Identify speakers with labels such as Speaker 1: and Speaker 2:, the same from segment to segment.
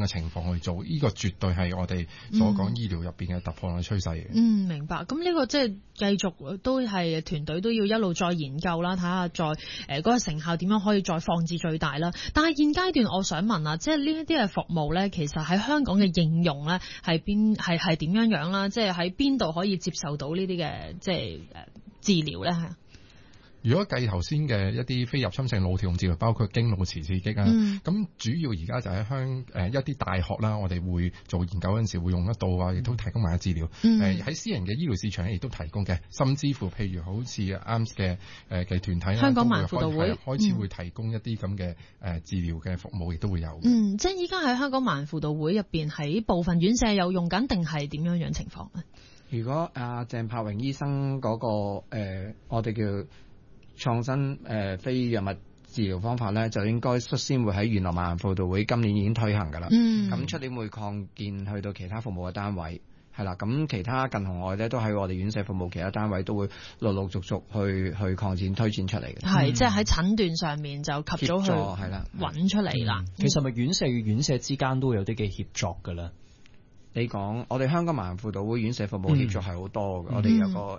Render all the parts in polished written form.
Speaker 1: 嘅情況去做，呢個絕對係我哋所講醫療入邊嘅突破嘅趨勢嘅。
Speaker 2: 明白。咁呢個即係繼續都係團隊都要一路再研究啦，睇下再嗰個成效點樣可以再放至最大啦。但係現階段我想問啊，即係呢一啲嘅服務咧，其實喺香港嘅應用咧係點樣啦？即係喺邊度可以接受到呢啲嘅即係治療咧？
Speaker 1: 如果計頭先嘅一啲非入侵性腦條治療，包括經腦磁刺激啊，咁主要而家就喺一啲大學啦，我哋會做研究嗰陣時會用得到啊，亦都提供埋治療。喺私人嘅醫療市場亦都提供嘅，甚至乎譬如好似 AMS 嘅團體
Speaker 2: 香港盲輔導會
Speaker 1: 開始會提供一啲咁嘅治療嘅服務，亦都會有。
Speaker 2: 即係依家喺香港盲輔導會入邊，喺部分院舍有用緊，定係點樣情況咧？
Speaker 3: 如果鄭柏榮醫生嗰個我哋叫創新非藥物治療方法咧，就應該率先會喺原來盲輔導會今年已經推行㗎啦。咁出年會擴建去到其他服務嘅單位，係啦。咁其他近紅外咧都喺我哋院舍服務其他單位都會陸續去擴展推薦出嚟嘅。
Speaker 2: 係即係喺診斷上面就及早去係啦揾出嚟啦。
Speaker 4: 其實咪院舍與院舍之間都會有啲嘅協作㗎啦。
Speaker 3: 你講我哋香港盲輔導會院舍服務協作係好多嘅，我哋有個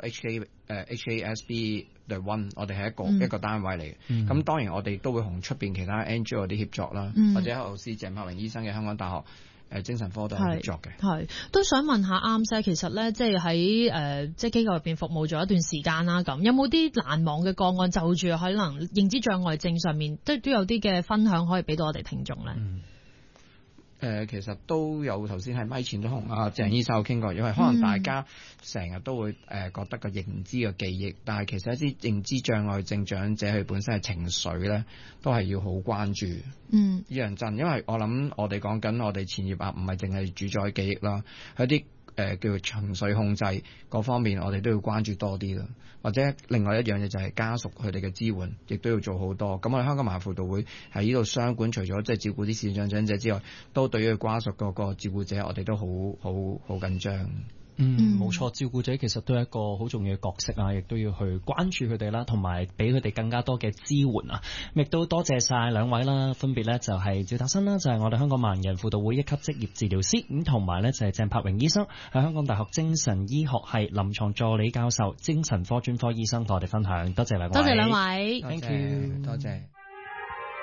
Speaker 3: HASB The One， 我哋係一個單位嚟嘅。咁當然我哋都會同出邊其他 NGO 啲協作啦，或者老師鄭柏榮醫生嘅香港大學精神科都係協作嘅。
Speaker 2: 係都想問下啱其實咧，即係喺即係機構入邊服務咗一段時間啦，咁有冇啲難忘嘅個案就住可能認知障礙症上面，都有啲嘅分享可以俾到我哋聽眾咧？
Speaker 3: 其實都有頭先喺咪前都同鄭醫生有傾過，因為可能大家成日都會覺得個認知嘅記憶，但係其實一啲認知障礙症長者佢本身嘅情緒咧，都係要好關注。呢樣真，因為我諗我哋講緊我哋前葉唔係淨係主宰記憶啦，有啲叫做情緒控制嗰方面，我哋都要關注多啲啦。或者另外一樣嘢就係家屬佢哋嘅支援，亦都要做好多。咁我哋香港盲輔導會喺呢度雙管，除咗即係照顧啲視障長者之外，都對於佢家屬嗰個照顧者，我哋都好緊張。
Speaker 4: 冇錯，照顧者其實都係一個好重要嘅角色啊，亦都要去關注佢哋啦，同埋俾佢哋更加多嘅支援啊。亦都多謝晒兩位啦，分別咧就係趙達新啦，就係我哋香港盲人輔導會1級職業治療師，咁同埋咧就係鄭柏榮醫生，係香港大學精神醫學系臨床助理教授、精神科專科醫生，同我哋分享。多謝兩位，
Speaker 2: 多謝兩位，
Speaker 3: Thank you，多謝。